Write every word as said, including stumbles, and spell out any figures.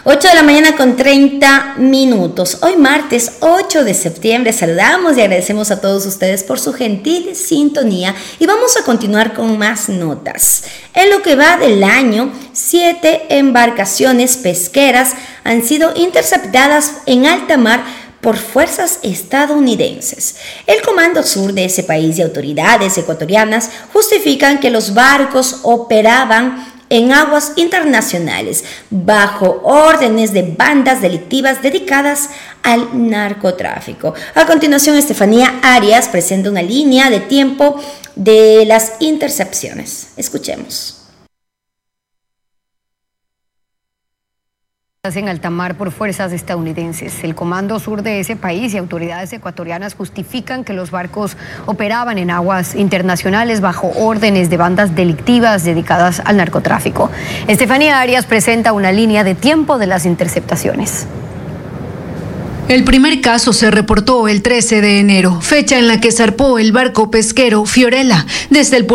ocho de la mañana con treinta minutos. Hoy martes ocho de septiembre saludamos y agradecemos a todos ustedes por su gentil sintonía y vamos a continuar con más notas. En lo que va del año, siete embarcaciones pesqueras han sido interceptadas en alta mar por fuerzas estadounidenses. El Comando Sur de ese país y autoridades ecuatorianas justifican que los barcos operaban en aguas internacionales bajo órdenes de bandas delictivas dedicadas al narcotráfico. A continuación, Estefanía Arias presenta una línea de tiempo de las intercepciones. Escuchemos. En alta mar por fuerzas estadounidenses. El Comando Sur de ese país y autoridades ecuatorianas justifican que los barcos operaban en aguas internacionales bajo órdenes de bandas delictivas dedicadas al narcotráfico. Estefanía Arias presenta una línea de tiempo de las interceptaciones. El primer caso se reportó el trece de enero, fecha en la que zarpó el barco pesquero Fiorella desde el puerto